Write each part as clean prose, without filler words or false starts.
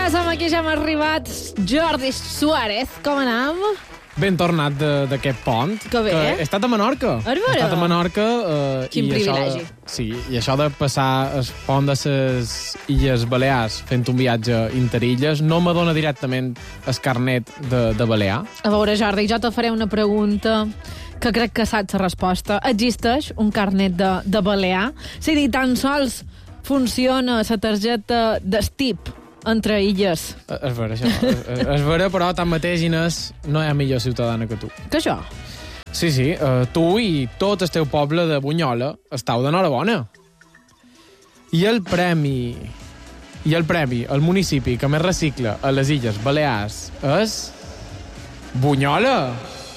som aquí, ja hem arribat. Jordi Suárez, com anem? Ben tornat d'aquest pont. Que bé. He estat a Menorca. És vera? He estat a Menorca. Quin privilegi. I això de passar el pont de les Illes Balears fent un viatge interilles no me dona directament el carnet de balear. A veure, Jordi, jo te faré una pregunta que crec que saps la resposta. Existeix un carnet de balear? Si ni tan sols funciona la targeta d'estip entre illes. És vera, això. És vera, però tanmateix, Inés, no hi ha millor ciutadana que tu. Que això? Sí, tu i tot el teu poble de Bunyola estàu d'enhorabona. I el premi, el municipi que més recicla a les Illes Balears és Bunyola.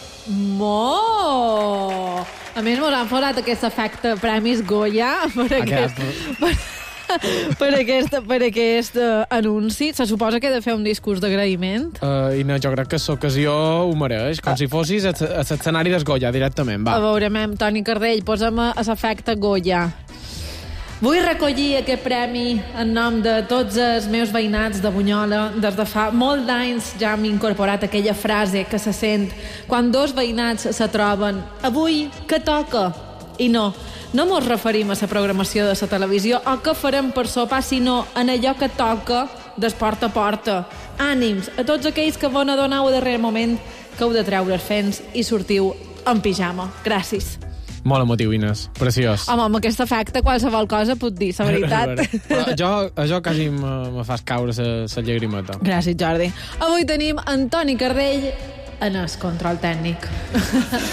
A més, mos han posat aquest efecte Premis Goya per aquest anunci. Se suposa que he de fer un discurs d'agraïment. I no, jo crec que l'ocasió ho mereix, com si fossis a l'escenari del Goya, directament, va. A veure, Toni Cardell, posa'm a l'efecte Goya. Vull recollir aquest premi en nom de tots els meus veïnats de Bunyola. Des de fa molt d'anys ja hem incorporat aquella frase que se sent quan dos veïnats se troben. Avui, què toca? I no mos referim a la programació de la televisió o què farem per sopar, sinó en allò que toca des porta a porta. Ànims a tots aquells que vos adoneu a darrer moment que heu de treure els fens i sortiu en pijama. Gràcies. Molt emotiu, Inés. Preciós. Home, amb aquest efecte qualsevol cosa puc dir, la veritat. Això quasi me fas caure la llagrimeta. Gràcies, Jordi. Avui tenim Antoni Cardell en el control tècnic.